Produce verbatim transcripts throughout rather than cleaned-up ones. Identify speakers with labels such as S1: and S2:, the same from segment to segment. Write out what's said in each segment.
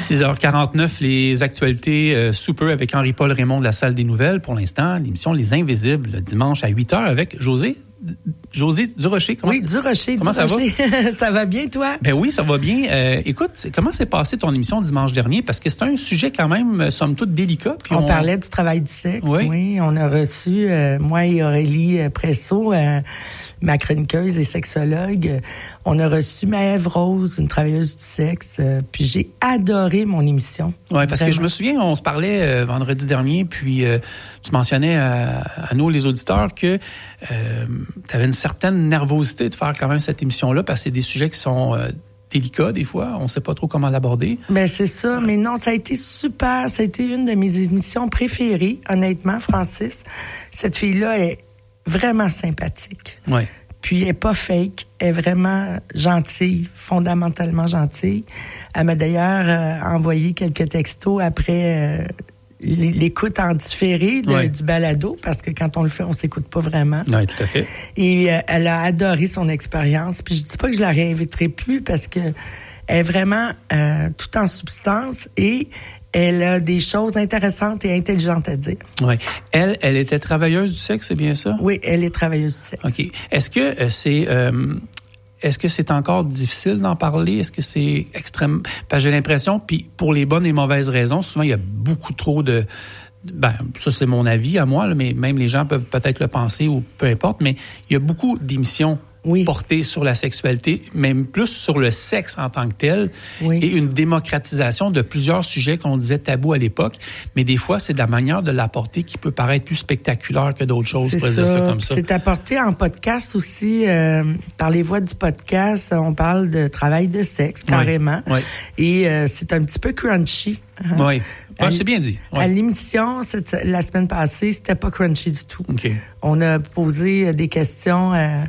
S1: six heures quarante-neuf, les actualités euh, sous peu avec Henri-Paul Raymond de la Salle des Nouvelles. Pour l'instant, l'émission Les Invisibles, le dimanche à huit heures avec José. José Durocher. Comment
S2: oui, Durocher.
S1: Comment
S2: Durocher.
S1: ça va?
S2: Ça va bien, toi?
S1: Ben oui, ça va bien. Euh, écoute, comment s'est passée ton émission dimanche dernier? Parce que c'est un sujet quand même, somme toute, délicat.
S2: Puis on, on parlait du travail du sexe. Oui. oui on a reçu, euh, moi et Aurélie Presso, euh, ma chroniqueuse et sexologue, on a reçu Maëve Rose, une travailleuse du sexe. Euh, puis j'ai adoré mon émission.
S1: Oui, parce Vraiment. que je me souviens, on se parlait euh, vendredi dernier, puis euh, tu mentionnais à, à nous, les auditeurs, que euh, tu avais une certaine nervosité de faire quand même cette émission-là, parce que c'est des sujets qui sont euh, délicats des fois. On ne sait pas trop comment l'aborder.
S2: Ben c'est ça, mais non, ça a été super. Ça a été une de mes émissions préférées, honnêtement, Francis. Cette fille-là est vraiment sympathique.
S1: Oui.
S2: Puis elle n'est pas fake, elle est vraiment gentille, fondamentalement gentille. Elle m'a d'ailleurs euh, envoyé quelques textos après euh, l'écoute en différé de,
S1: ouais.
S2: du balado, parce que quand on le fait, on s'écoute pas vraiment.
S1: Oui, tout à fait.
S2: Et euh, elle a adoré son expérience. Puis je dis pas que je la réinviterai plus, parce que elle est vraiment euh, tout en substance et elle a des choses intéressantes et intelligentes à dire.
S1: Oui. Elle, elle était travailleuse du sexe, c'est bien ça?
S2: Oui, elle est travailleuse du sexe.
S1: OK. Est-ce que euh, c'est... Euh, est-ce que c'est encore difficile d'en parler? Est-ce que c'est extrêmement... Parce que j'ai l'impression, puis pour les bonnes et mauvaises raisons, souvent, il y a beaucoup trop de... Ben, ça, c'est mon avis à moi, là, mais même les gens peuvent peut-être le penser ou peu importe, mais il y a beaucoup d'émissions oui. portées sur la sexualité, même plus sur le sexe en tant que tel, oui. et une démocratisation de plusieurs sujets qu'on disait tabous à l'époque, mais des fois, c'est de la manière de l'apporter qui peut paraître plus spectaculaire que d'autres choses.
S2: C'est ça. Dire ça comme ça. C'est apporté en podcast aussi, euh, par les voies du podcast, on parle de travail de sexe, carrément,
S1: oui. Oui.
S2: et euh, c'est un petit peu crunchy.
S1: Hein? Oui. Ah, c'est bien dit.
S2: Ouais. À l'émission, cette, la semaine passée, c'était pas crunchy du tout.
S1: Okay.
S2: On a posé des questions. Euh,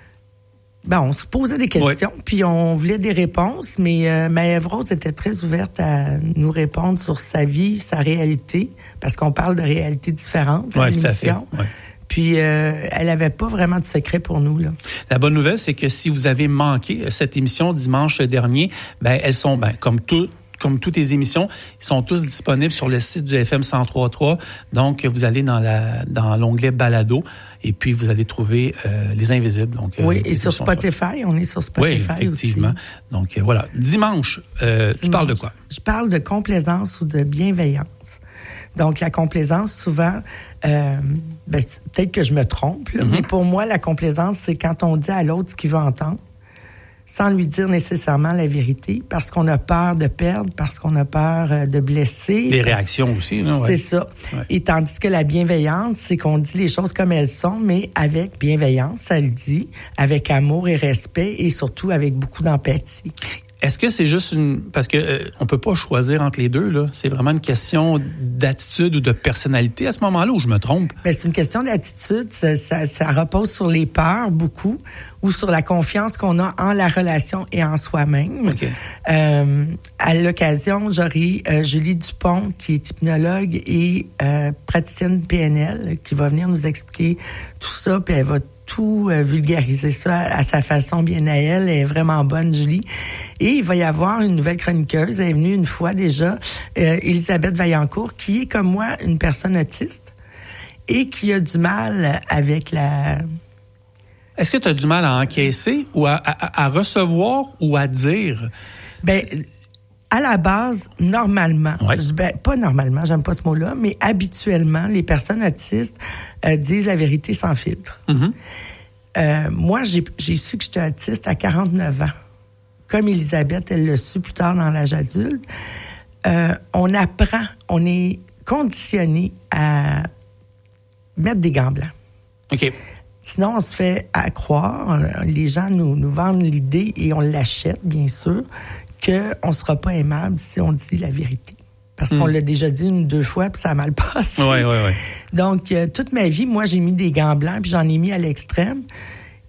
S2: ben, on se posait des questions, ouais. puis on voulait des réponses, mais euh, Maëve Rose était très ouverte à nous répondre sur sa vie, sa réalité, parce qu'on parle de réalités différentes
S1: ouais,
S2: à l'émission.
S1: Ouais.
S2: Puis, euh, elle avait pas vraiment de secret pour nous, là.
S1: La bonne nouvelle, c'est que si vous avez manqué cette émission dimanche dernier, ben elles sont, ben comme tout. Comme toutes les émissions, ils sont tous disponibles sur le site du F M cent trois point trois. Donc, vous allez dans la dans l'onglet Balado et puis vous allez trouver euh, Les Invisibles. Donc,
S2: oui,
S1: euh,
S2: et sur Spotify, on est sur Spotify aussi.
S1: Oui, effectivement. Aussi. Donc, euh, voilà. Dimanche, euh, Dimanche, tu parles de quoi?
S2: Je parle de complaisance ou de bienveillance. Donc, la complaisance, souvent, euh, ben, peut-être que je me trompe, là, mm-hmm. mais pour moi, la complaisance, c'est quand on dit à l'autre ce qu'il veut entendre, sans lui dire nécessairement la vérité, parce qu'on a peur de perdre, parce qu'on a peur de blesser.
S1: Des réactions aussi, là. Ouais.
S2: C'est ça. Ouais. Et tandis que la bienveillance, c'est qu'on dit les choses comme elles sont, mais avec bienveillance, ça le dit, avec amour et respect, et surtout avec beaucoup d'empathie.
S1: Est-ce que c'est juste une... Parce que euh, on peut pas choisir entre les deux, là. C'est vraiment une question d'attitude ou de personnalité à ce moment-là, ou je me trompe?
S2: Bien, c'est une question d'attitude. Ça, ça, ça repose sur les peurs, beaucoup, ou sur la confiance qu'on a en la relation et en soi-même.
S1: Okay.
S2: Euh, à l'occasion, j'aurai euh, Julie Dupont, qui est hypnologue et euh, praticienne P N L, qui va venir nous expliquer tout ça, puis elle va tout euh, vulgariser ça à sa façon, bien à elle. Elle est vraiment bonne, Julie. Et il va y avoir une nouvelle chroniqueuse. Elle est venue une fois déjà, euh, Elisabeth Vaillancourt, qui est comme moi une personne autiste et qui a du mal avec la...
S1: Est-ce que tu as du mal à encaisser ou à, à, à recevoir ou à dire?
S2: Ben, à la base, normalement,
S1: ouais.
S2: ben, pas normalement, j'aime pas ce mot-là, mais habituellement, les personnes autistes euh, disent la vérité sans filtre.
S1: Mm-hmm.
S2: Euh, moi, j'ai, j'ai su que j'étais autiste à quarante-neuf ans. Comme Elisabeth, elle l'a su plus tard dans l'âge adulte. Euh, on apprend, on est conditionné à mettre des gants blancs.
S1: OK.
S2: Sinon, on se fait à croire, les gens nous, nous vendent l'idée et on l'achète, bien sûr, qu'on ne sera pas aimable si on dit la vérité. Parce mmh. qu'on l'a déjà dit une ou deux fois, puis ça a mal passé.
S1: Oui, oui, oui.
S2: Donc, euh, toute ma vie, moi, j'ai mis des gants blancs, puis j'en ai mis à l'extrême.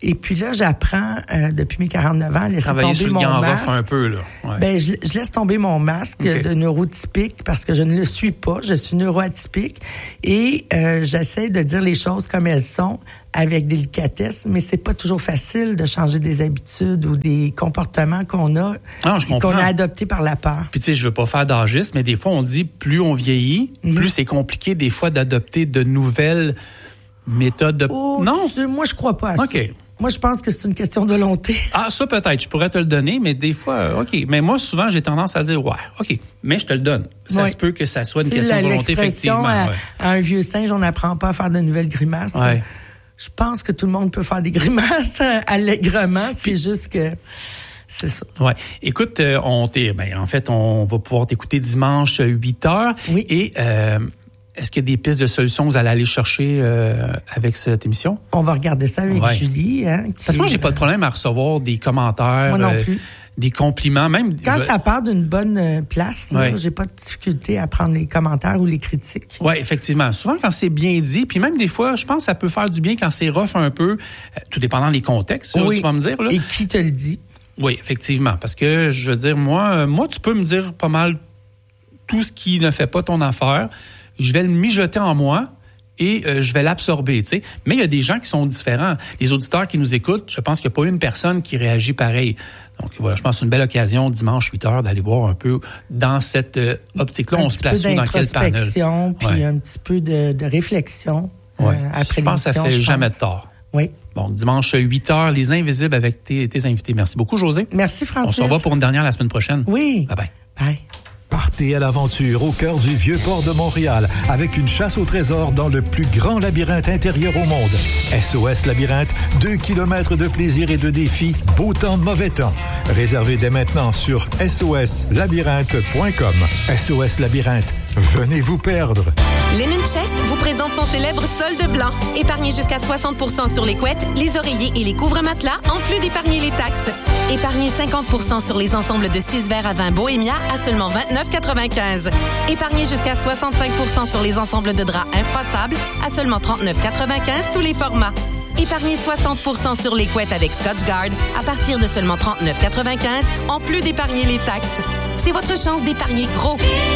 S2: Et puis là, j'apprends, euh, depuis mes quarante-neuf ans, à laisser
S1: Travailler
S2: tomber
S1: sur
S2: mon
S1: le
S2: masque.
S1: un peu, là. Ouais.
S2: Ben, je, je laisse tomber mon masque
S1: Okay.
S2: de neurotypique parce que je ne le suis pas. Je suis neuroatypique. Et euh, j'essaie de dire les choses comme elles sont, avec délicatesse, mais c'est pas toujours facile de changer des habitudes ou des comportements qu'on a,
S1: Non, je comprends.
S2: qu'on a adoptés par la peur.
S1: Puis tu sais, je veux pas faire d'âgisme, mais des fois on dit plus on vieillit, mm-hmm. plus c'est compliqué des fois d'adopter de nouvelles méthodes de...
S2: Oh,
S1: non,
S2: tu sais, moi je crois pas à ça.
S1: OK.
S2: Moi, je pense que c'est une question de volonté.
S1: Ah, ça peut-être, je pourrais te le donner, mais des fois, OK. Mais moi, souvent, j'ai tendance à dire, ouais, OK, mais je te le donne. Ça
S2: oui.
S1: se peut que ça soit une
S2: c'est
S1: question
S2: la,
S1: de volonté, effectivement.
S2: À,
S1: ouais.
S2: à un vieux singe, on n'apprend pas à faire de nouvelles grimaces.
S1: Ouais.
S2: Je pense que tout le monde peut faire des grimaces allègrement, c'est juste que... C'est ça.
S1: Ouais. Écoute, euh, on t'est, ben, en fait, on va pouvoir t'écouter dimanche à huit heures.
S2: Oui.
S1: Et euh, est-ce qu'il y a des pistes de solutions que vous allez aller chercher euh, avec cette émission?
S2: On va regarder ça avec
S1: ouais.
S2: Julie. Hein,
S1: Parce que moi, j'ai pas de problème à recevoir des commentaires.
S2: Moi non
S1: euh,
S2: plus.
S1: Des compliments, même.
S2: Quand ça part d'une bonne place, là,
S1: ouais.
S2: j'ai pas de difficulté à prendre les commentaires ou les critiques.
S1: Oui, effectivement. Souvent, quand c'est bien dit, puis même des fois, je pense que ça peut faire du bien quand c'est rough un peu, euh, tout dépendant des contextes,
S2: oui.
S1: tu vas me dire. Là.
S2: Et qui te le dit?
S1: Oui, effectivement. Parce que, je veux dire, moi, moi, tu peux me dire pas mal tout ce qui ne fait pas ton affaire. Je vais le mijoter en moi et euh, je vais l'absorber, tu sais. Mais il y a des gens qui sont différents. Les auditeurs qui nous écoutent, je pense qu'il n'y a pas une personne qui réagit pareil. Donc, voilà, je pense que c'est une belle occasion, dimanche huit heures, d'aller voir un peu dans cette euh, optique-là.
S2: Un
S1: on se place où, dans quel panel?
S2: d'introspection, puis
S1: ouais.
S2: un petit peu de, de réflexion
S1: ouais.
S2: euh, après
S1: je pense que ça fait jamais de tort.
S2: Oui.
S1: Bon, dimanche huit heures, Les Invisibles avec tes, tes invités. Merci beaucoup, Josée.
S2: Merci, Francis.
S1: On se revoit pour une dernière la semaine prochaine.
S2: Oui.
S1: Bye-bye.
S2: Bye.
S3: Partez à l'aventure au cœur du vieux port de Montréal avec une chasse au trésor dans le plus grand labyrinthe intérieur au monde. S O S Labyrinthe, deux kilomètres de plaisir et de défis, beau temps, mauvais temps. Réservez dès maintenant sur S O S labyrinthe point com. S O S Labyrinthe, venez vous perdre.
S4: Linen Chest vous présente son célèbre solde blanc. Épargnez jusqu'à soixante pour cent sur les couettes, les oreillers et les couvre-matelas, en plus d'épargner les taxes. Épargnez cinquante pour cent sur les ensembles de six verres à vin Bohémia à seulement vingt-neuf quatre-vingt-quinze. Épargnez jusqu'à soixante-cinq pour cent sur les ensembles de draps infroissables à seulement trente-neuf quatre-vingt-quinze tous les formats. Épargnez soixante pour cent sur les couettes avec Scotchgard à partir de seulement trente-neuf quatre-vingt-quinze, en plus d'épargner les taxes. C'est votre chance d'épargner gros.